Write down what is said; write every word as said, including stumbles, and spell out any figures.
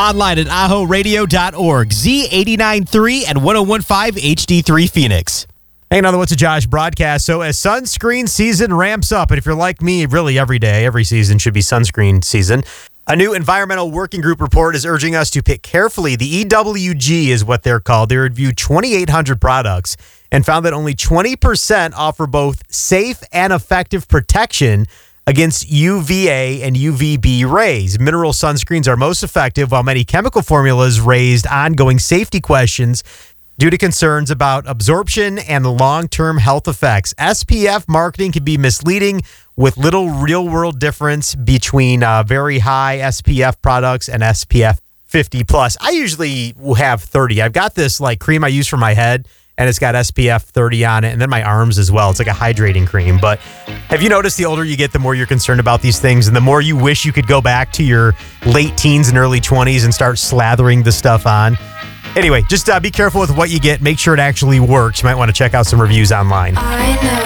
Online at aho radio dot org. Z eighty-nine point three and ten fifteen H D three Phoenix. Hey, another What's a Josh broadcast. So as sunscreen season ramps up, and if you're like me, really every day, every season should be sunscreen season, a new environmental working group report is urging us to pick carefully. The E W G is what they're called. They reviewed twenty-eight hundred products and found that only twenty percent offer both safe and effective protection against U V A and U V B rays. Mineral sunscreens are most effective, while many chemical formulas raised ongoing safety questions due to concerns about absorption and the long-term health effects. S P F marketing can be misleading, with little real-world difference between uh, very high S P F products and S P F fifty plus. I usually will have thirty. I've got this like cream I use for my head, and it's got S P F thirty on it, and then my arms as well. It's like a hydrating cream. But have you noticed the older you get, the more you're concerned about these things, and the more you wish you could go back to your late teens and early twenties and start slathering the stuff on? Anyway, just uh, be careful with what you get. Make sure it actually works. You might want to check out some reviews online. I know.